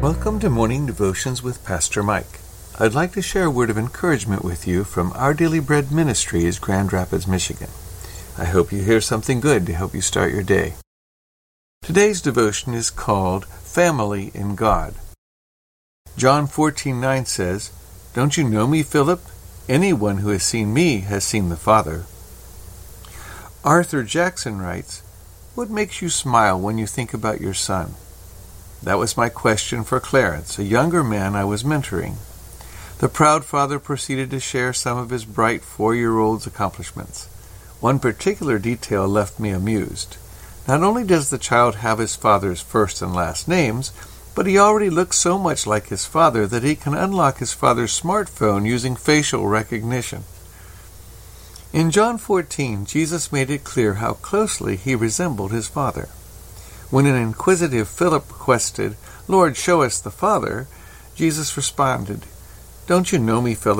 Welcome to Morning Devotions with Pastor Mike. I'd like to share a word of encouragement with you from Our Daily Bread Ministries, Grand Rapids, Michigan. I hope you hear something good to help you start your day. Today's devotion is called Family in God. John 14:9 says, "Don't you know me, Philip? Anyone who has seen me has seen the Father." Arthur Jackson writes, "What makes you smile when you think about your son?" That was my question for Clarence, a younger man I was mentoring. The proud father proceeded to share some of his bright 4-year-old's accomplishments. One particular detail left me amused. Not only does the child have his father's first and last names, but he already looks so much like his father that he can unlock his father's smartphone using facial recognition. In John 14, Jesus made it clear how closely he resembled his father. When an inquisitive Philip requested, "Lord, show us the Father," Jesus responded, "Don't you know me, Philip?